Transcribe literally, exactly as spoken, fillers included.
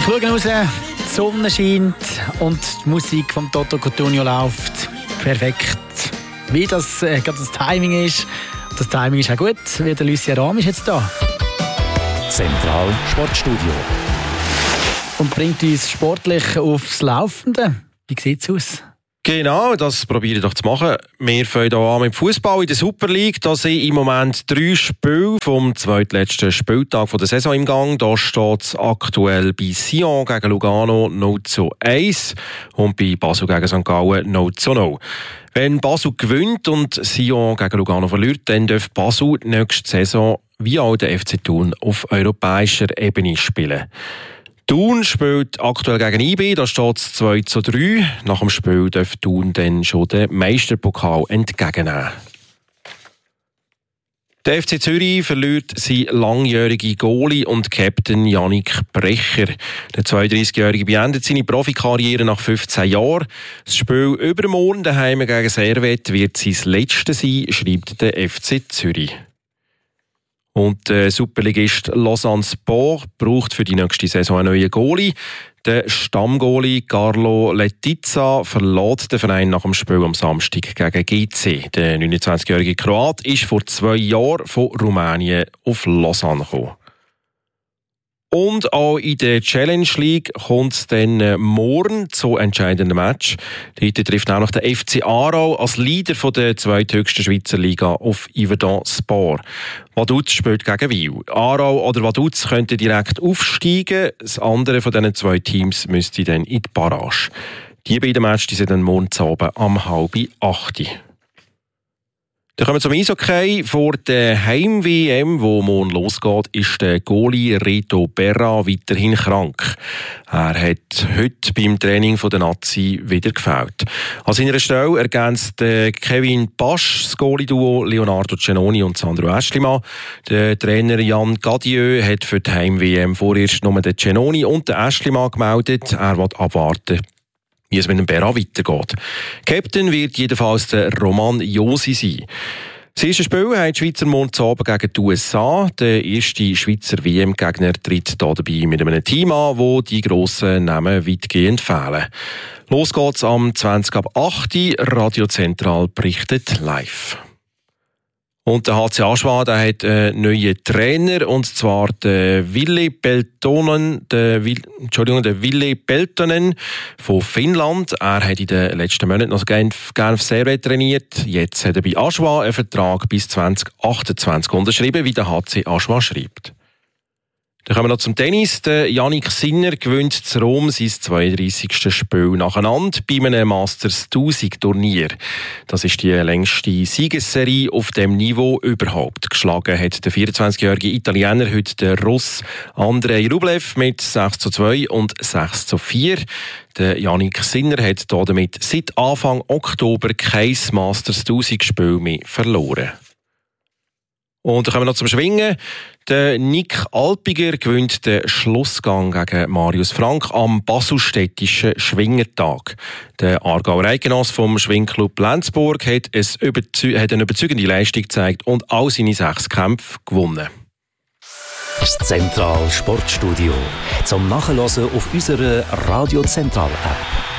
Ich schaue raus, die Sonne scheint und die Musik von Toto Cutugno läuft. Perfekt. Wie das, äh, das Timing ist. Das Timing ist auch gut, wie der Lucia Rahm ist jetzt da. Zentral Sportstudio. Und bringt uns sportlich aufs Laufende. Wie sieht es aus? Genau, das probiere ich doch zu machen. Wir fangen hier an mit Fußball in der Super League. Da sind im Moment drei Spiele vom zweitletzten Spieltag der Saison im Gang. Da steht es aktuell bei Sion gegen Lugano null zu eins und bei Basel gegen Sankt Gallen null zu null. Wenn Basel gewinnt und Sion gegen Lugano verliert, dann darf Basel nächste Saison wie auch der F C Thun auf europäischer Ebene spielen. Thun spielt aktuell gegen I B, da steht es zwei zu drei. Nach dem Spiel darf Thun dann schon den Meisterpokal entgegennehmen. Der F C Zürich verliert seinen langjährigen Goalie und Captain Yannick Brecher. Der zweiunddreißigjährige beendet seine Profikarriere nach fünfzehn Jahren. Das Spiel übermorgen daheim gegen Servette wird sein letztes sein, schreibt der F C Zürich. Und der Superligist Lausanne Sport braucht für die nächste Saison einen neuen Goalie. Der Stammgoalie Carlo Letizia verlässt den Verein nach dem Spiel am Samstag gegen G C. Der neunundzwanzigjährige Kroat ist vor zwei Jahren von Rumänien auf Lausanne gekommen. Und auch in der Challenge League kommt es dann morgen zu entscheidenden Match. Heute trifft auch noch der F C Aarau als Leader der zweithöchsten Schweizer Liga auf Yverdon Sport. Vaduz spielt gegen Wiel. Aarau oder Vaduz könnten direkt aufsteigen. Das andere von diesen zwei Teams müsste dann in die Barrage. Die beiden Matches sind dann morgen Abend am halb acht. Dann kommen wir zum Eishockey. Vor der Heim-W M, wo morgen losgeht, ist der Goalie Reto Berra weiterhin krank. Er hat heute beim Training der Nazi wieder gefällt. An seiner Stelle ergänzt Kevin Pasch das Goalie-Duo Leonardo Cenoni und Sandro Aeschlimann. Der Trainer Jan Gadieu hat für die Heim-W M vorerst nur den Cenoni und den Aeschlimann gemeldet. Er will abwarten, wie es mit dem Berra weitergeht. Captain wird jedenfalls der Roman Josi sein. Das erste Spiel hat die Schweizer morgen Abend gegen die U S A. Der erste Schweizer W M-Gegner tritt hier dabei mit einem Team an, wo die grossen Namen weitgehend fehlen. Los geht's am zwanzig ab acht. Radio Zentral berichtet live. Und der H C Aschwa, der hat einen neuen Trainer, und zwar den Ville Peltonen, der Will, Entschuldigung, der Ville Peltonen von Finnland. Er hat in den letzten Monaten noch Genf, Genf Servette trainiert. Jetzt hat er bei Aschwa einen Vertrag bis zwanzig achtundzwanzig unterschrieben, wie der H C Aschwa schreibt. Dann kommen wir noch zum Tennis. Der Jannik Sinner gewinnt zu Rom sein zweiunddreißigste Spiel nacheinander bei einem Masters tausend Turnier. Das ist die längste Siegesserie auf dem Niveau überhaupt. Geschlagen hat der vierundzwanzigjährige Italiener heute der Russ Andrei Rublev mit sechs zu zwei und sechs zu vier. Der Jannik Sinner hat damit seit Anfang Oktober kein Masters tausend Spiel mehr verloren. Und dann kommen wir noch zum Schwingen. Der Nick Alpiger gewinnt den Schlussgang gegen Marius Frank am baselstädtischen Schwingertag. Der Aargauer Eidgenoss vom Schwingclub Lenzburg hat, es überzeu- hat eine überzeugende Leistung gezeigt und all seine sechs Kämpfe gewonnen. Das Zentral Sportstudio zum Nachhören auf unserer Radio Zentral App.